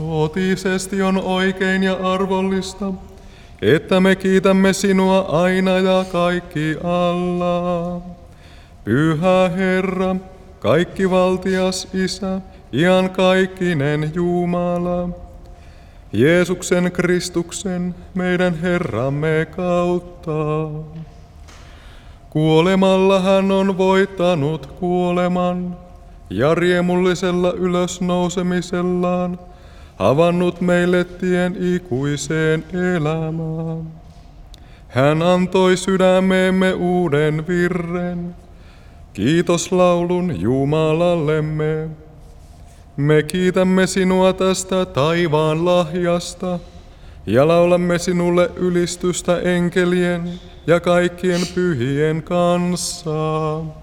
Totisesti on oikein ja arvollista, että me kiitämme sinua aina ja kaikkialla. Pyhä Herra, kaikkivaltias Isä, iankaikkinen Jumala, Jeesuksen Kristuksen, meidän Herramme kautta. Kuolemalla hän on voittanut kuoleman ja riemullisella ylösnousemisellaan avannut meille tien ikuiseen elämään. Hän antoi sydämeemme uuden virren, kiitoslaulun Jumalallemme. Me kiitämme sinua tästä taivaan lahjasta ja laulamme sinulle ylistystä enkelien ja kaikkien pyhien kanssa.